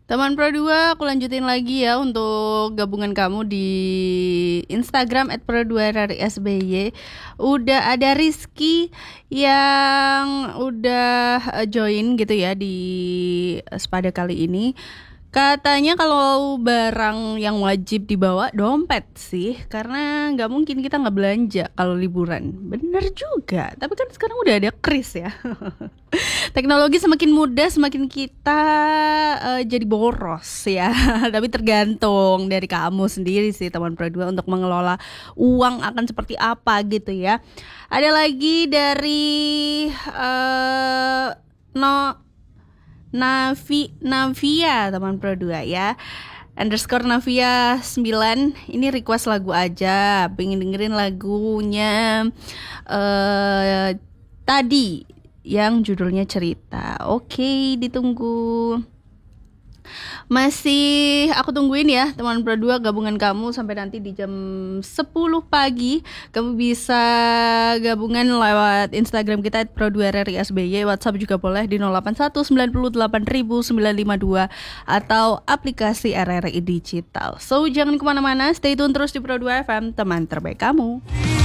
Teman Pro 2, aku lanjutin lagi ya untuk gabungan kamu di Instagram @pro2rrsby. Udah ada Rizky yang udah join gitu ya di Spada kali ini. Katanya kalau barang yang wajib dibawa dompet sih, karena nggak mungkin kita nggak belanja kalau liburan. Bener juga, tapi kan sekarang udah ada kris ya. Teknologi semakin mudah, semakin kita jadi boros ya. Tapi tergantung dari kamu sendiri sih teman Pro 2 untuk mengelola uang akan seperti apa gitu ya. Ada lagi dari no Navia teman Pro 2 ya. _Navia 9 ini request lagu aja, pengen dengerin lagunya tadi yang judulnya Cerita. Oke, ditunggu. Masih aku tungguin ya teman Pro 2 gabungan kamu sampai nanti di jam 10 pagi. Kamu bisa gabungan lewat Instagram kita @pro2rrsby, WhatsApp juga boleh di 08198952 atau aplikasi RRI Digital. So jangan kemana-mana, stay tune terus di Pro 2 FM, teman terbaik kamu.